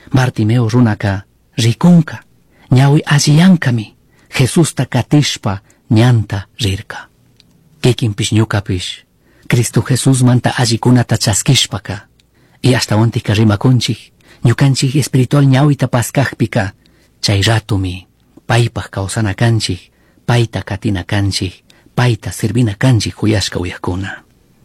Bartimeo runaka rikunka, ñawi alliyankami, Jesusta katishpa ñanta rirka. Kikinpish ñukapish, Cristo Jesús manta allikunata chaskishpaka, y hasta ontika rimakunchik, ñukanchik espiritual ñawita paskajpika, chay ratumi, paypaj kawsana kanchik, payta katina kanchik, payta sirvina kanchik huyashka uyakuna.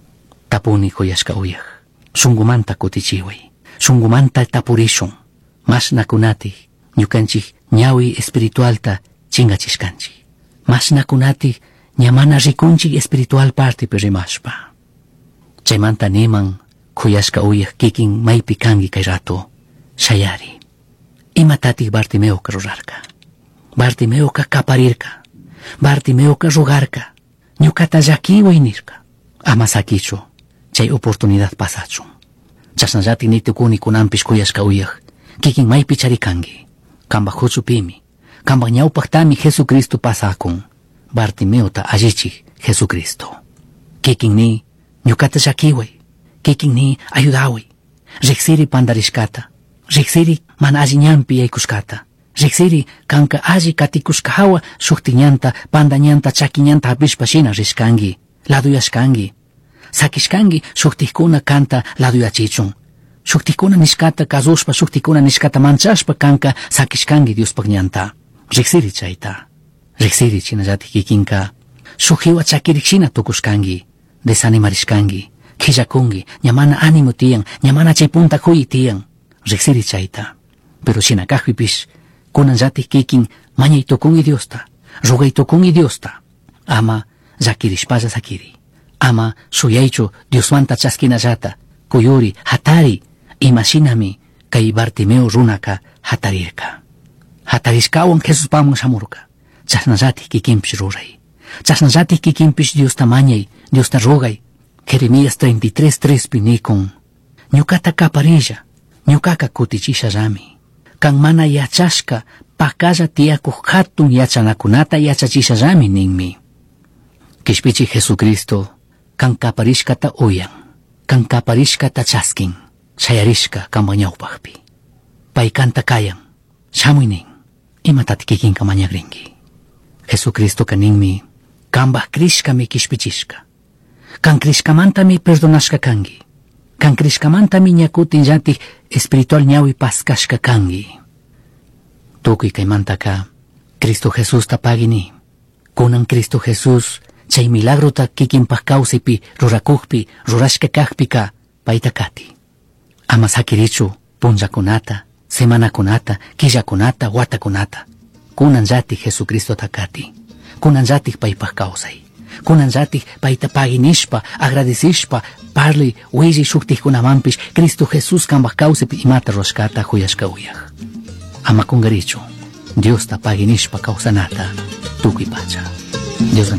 Tapuni huyashka uyak, shungumanta kutichiwi, shungumanta tapurishun, mashnakunati, ñukanchik ñawi espiritualta chingachishkanchik. Mashnakunati ñamana rikunchik espiritual parte rimashpa. Chaymanta niman kuyashka uyak kikin maypi kangi kay rato, shayari. Imatatik Bartimeoka rurarka. Bartimeoka kaparirka. Bartimeoka rogarka. Ñukata llakiway nirka. Ama sakichu, chay oportunidad pasachun. Chasnallatik nitukuni kunampish kuyashka uyak, kikin maypi charikangi. Kamba huchupimi, kamba ñawpaktami Jesucristo pasakun. Bartimeota allichik Jesucristo. Kikin ni ñukata llakiway, kikin ni ayudaway. Riksiri pandarishkata, riksiri mana alliñampi yaykushkata, riksiri kanka alli katikushka hawa shuktiñanta, pandañanta, chakiñanta hapishpa shina rishkangi, laduyashkangi. Sakishkangi shuktikuna kanta laduyachichun. Shuktikuna nishkata kazushpa, shuktikuna nishkata manchashpa kanka sakishkangi Diospak ñanta. Riksiri chayta. Riksiri chinallatik kikinka shukiwa chakirikshina tukushkangi, desanimarishkangi, killakungi, ñamana ánimo tiyan, ñamana chay punta kuyi tiyan. Riksiri chayta. Pero shinakajpipish kunanllatik kikin mañay tukungi Diosta, rugay tukungi Diosta. Ama llakirishpalla sakiri. Ama suyaychu Diosmanta chaskinallata, kuyuri, hatari, imashinami kay Bartimeo runaka hatarirka. Hatarishkawan Jesus paman shamurka. Chasnallatik kikinpish ruray. Chasnallatik kikinpish Diosta mañay, Diosta rogay. Jeremías 33:3 nikun. Ñukata kaparilla, ñukaka kutichishallami. Kan mana yachashka, pakalla tiyakuq hatun yachanakunata yachachishallami ninmi. Kishpichik Jesucristo, kan kaparishkata uyan, kan kaparishkata chaskin, shayarishka kamba ñawpajpi. Pay kanta kayan, shamuy nin, imatati kikinka mañagrinki. Jesucristo kaninmi, kambaj krishkami kishpichishka. Kan krishkamantami perdonashka kangi. Kan krishkamantami ñakutinllatik espiritual ñawi paskashka kangi. Tukuy kaymantaka, Cristo Jesús tapagini. Kunan Cristo Jesús, chay milagrota kikinpaj kawsaypi rurakukpi, rurashka kajpika, payta kati. Ama sakirichu, punllakunata, semanakunata, killakunata, watakunata. Kunanllatik Jesucristo takati. Kunanllatik paypaj kawsay. Kunanllatik payta paginishpa, agradecishpa, parli, willi shuktikkunamampish, Cristo Jesús kambaj kawsaypi imata roshkata huyashka uyak. Ama kungarichu, Dios ta paginishpa kawsanata, tukuy pacha. Dios